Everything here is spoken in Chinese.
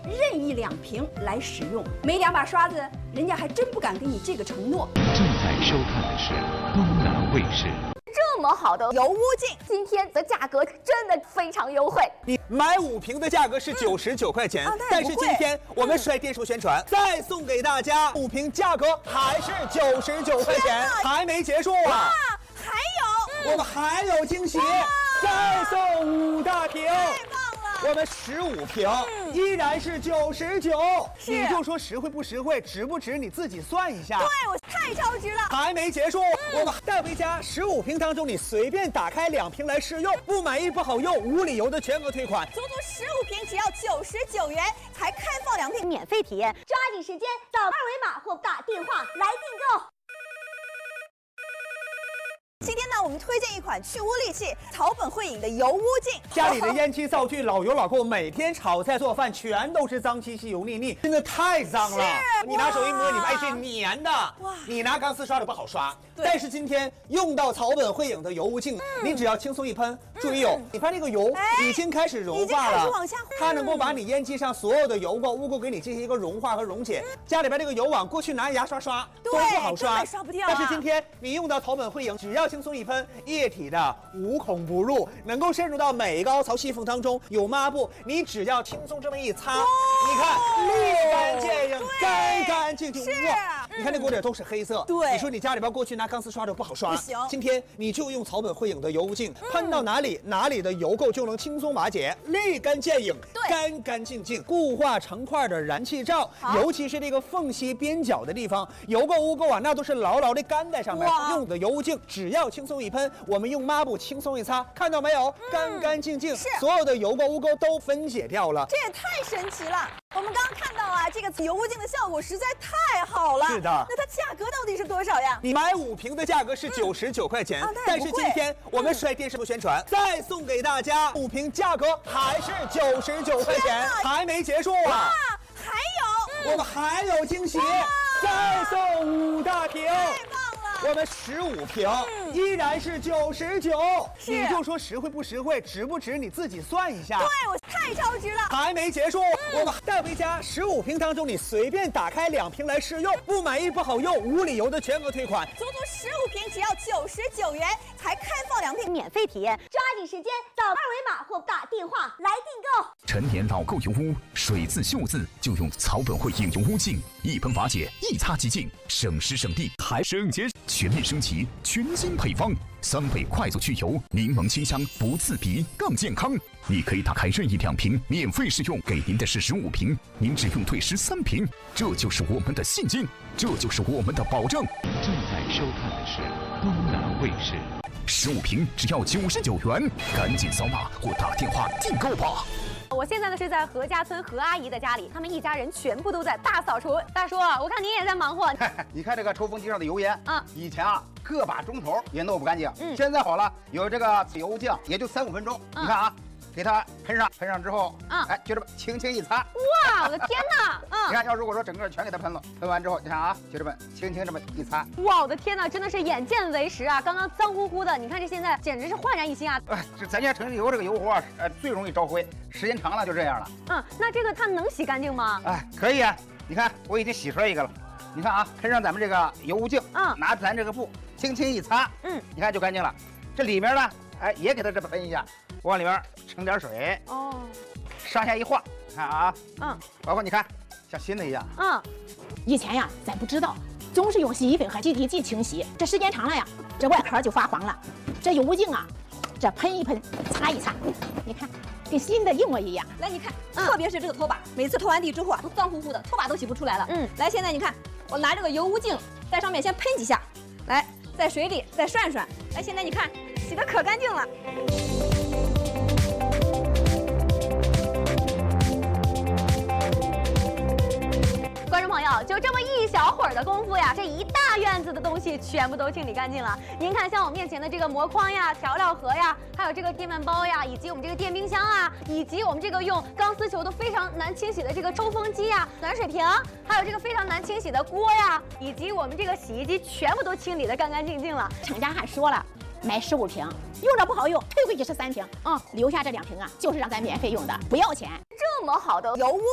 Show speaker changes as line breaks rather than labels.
任意2瓶来使用，没2把刷子，人家还真不敢给你这个承诺。
正在收看的是东南卫视。
这么好的油污净，今天的价格真的非常优惠。
你买5瓶的价格是99块钱，但是今天我们率电视宣传，再送给大家5瓶，价格还是99块钱，还没结束啊！
还有，
我们还有惊喜，再送5大瓶。我们15瓶依然是99，你就说实惠不实惠，值不值，你自己算一下。
对，我太超值了，
还没结束，我们带回家15瓶当中，你随便打开2瓶来试用，不满意不好用，无理由的全额退款。
足足15瓶只要99元，才开放2瓶免费体验，抓紧时间扫2维码或打电话来订购。今天呢，我们推荐一款去污利器草本汇影的油污净。
家里的烟气灶具老油老垢，每天炒菜做饭全都是脏兮兮油腻腻，真的太脏了。你拿手一摸，你发现是粘的。哇！你拿钢丝刷的不好刷。但是今天用到草本汇影的油污净，你只要轻松一喷，注意你看这个油已经开始融化了，它能够把你烟机上所有的油垢污垢给你进行一个融化和溶解。家里边这个油网过去拿牙刷刷都不好刷，
刷不掉。
但是今天你用到草本汇影，只要轻松一喷，液体的无孔不入，能够渗入到每一个凹槽细缝当中。有抹布，你只要轻松这么一擦，你看立竿见影，干干净净。哇！你看这锅底都是黑色。
对，
你说你家里边过去拿钢丝刷的不好刷，
不行。
今天你就用草本汇影的油污净，喷到哪里的油垢就能轻松瓦解，立竿见影，干干净净，固化成块的燃气罩，尤其是这个缝隙边角的地方，油垢污垢啊，那都是牢牢的干在上面。用的油污净只要轻松一喷，我们用抹布轻松一擦，看到没有？干干净净，所有的油垢污垢都分解掉了。
这也太神奇了！我们刚刚看到啊，这个油污净的效果实在太好了。
是的。
那它价格到底是多少呀？
你买5瓶的价格是99块钱，但是今天我们率电视宣传，再送给大家5瓶，价格还是99块钱，还没结束啊！
还有，
我们还有惊喜，再送5大瓶。我们15瓶依然是99，你就说实惠不实惠，值不值，你自己算一下。
对，我太超值了，
还没结束，我们带回家15瓶当中，你随便打开2瓶来试用，不满意不好用，无理由的全额退款。
足足15瓶只要99元，才开放2瓶免费体验，抓紧时间扫2维码或打电话来订购。
陈年老垢油污，水渍锈渍就用草本汇影油污净，一喷瓦解，一擦即净，省时省力还省钱。全面升级，全新配方，3倍快速去油，柠檬清香，不刺鼻，更健康。你可以打开任意2瓶免费试用，给您的是15瓶，您只用退13瓶，这就是我们的信心，这就是我们的保证。正在收看的是东南卫视。15瓶只要99元，赶紧扫码或打电话订购吧。
我现在呢是在何家村何阿姨的家里，他们一家人全部都在大扫除。大叔，我看您也在忙活。
你看这个抽风机上的油烟以前个把钟头也弄不干净，现在好了，有这个油污净，也就3、5分钟。你看啊，给它喷上之后，就这么轻轻一擦。
哇，我的天哪！
你看，如果说整个全给它喷了，喷完之后，你看啊，就这么轻轻这么一擦。
哇，我的天哪，真的是眼见为实啊！刚刚脏乎乎的，你看这现在简直是焕然一新啊！
这咱家城里油这个油活最容易招灰，时间长了就这样了。
那这个它能洗干净吗？
可以啊。你看，我已经洗出来一个了。你看啊，喷上咱们这个油污净，拿咱这个布轻轻一擦，你看就干净了。这里面呢，也给它这么喷一下，往里面盛点水，上下一晃，看啊，包括你看，像新的一样。
以前呀，咱不知道，总是用洗衣粉和洗涤剂清洗，这时间长了呀，这外壳就发黄了。这油污净啊，这喷一喷，擦一擦，你看，跟新的一模一样。
来，你看，特别是这个拖把，每次拖完地之后都脏乎乎的，拖把都洗不出来了。来，现在你看，我拿这个油污净在上面先喷几下，来，在水里再涮涮。来，现在你看，洗得可干净了。
观众朋友，就这么一小会儿的功夫呀，这一大院子的东西全部都清理干净了。您看，像我面前的这个膜筐呀、调料盒呀，还有这个电饭煲呀，以及我们这个电冰箱啊，以及我们这个用钢丝球都非常难清洗的这个抽风机呀、暖水瓶，还有这个非常难清洗的锅呀，以及我们这个洗衣机，全部都清理得干干净净了。
厂家还说了，买15瓶，用着不好用，退回去13瓶。留下这2瓶啊，就是让咱免费用的，不要钱。
这么好的油污